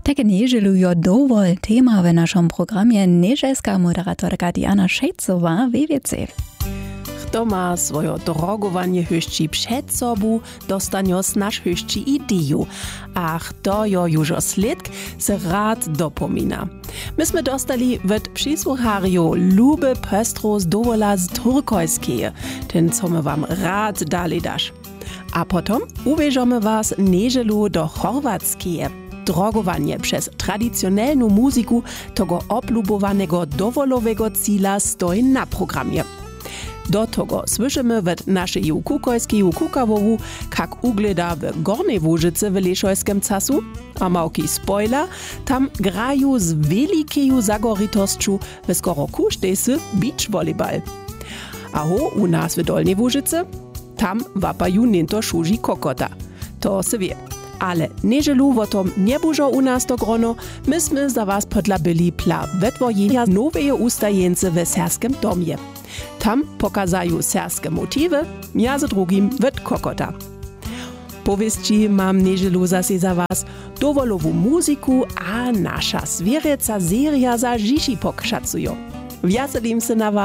Takie niedzielu jo dowol tema w naszym programie niedzielska moderatorka Diana Szejcowa WWC. Kto ma swoje drogowanie höści przed sobą, dostanie nasz höści ideju, a kto jo już slidk se rad dopomina. Myśmy dostali w przysłuchariu Lube Pestro z dowola z Turkojskie, ten co my wam rad dali dasz. A potom uwierzamy was niedzielu do Chorwackie. Drogowanie przez tradycjonalną muzyku tego oblubowanego dowolowego cíla stoi na programie. Do tego słyszymy w naszej kukojskiej kukawowu, jak ugleda w Gornej Łużycy w leszojskim casu, a małki spoiler, tam grają z wielkiej zagoritosću w skoro kuštejsy beach volleyball. A u nas w Dolnej Łużycy, tam wapają niento šuži kokota. To se wie. Ale niedzielu o tom nie bużo u nas to grono, myśmy za was podlabili pla wetwojenia noweje ustajence w serskim domie. Tam pokazają serskie motywy, ja za drugim wet kokota. Powieści mam niedzielu zase za was dowolową muzyku, a nasza zwiereca seria za Žiži pokszacują. Wjaselim se na was.